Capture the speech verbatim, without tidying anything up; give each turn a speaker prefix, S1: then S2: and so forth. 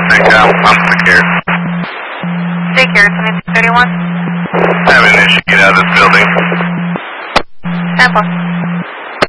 S1: Echo, I'm secure.
S2: Secure, twenty-two thirty-one.
S1: Having an issue, get out of this building.
S2: Sample.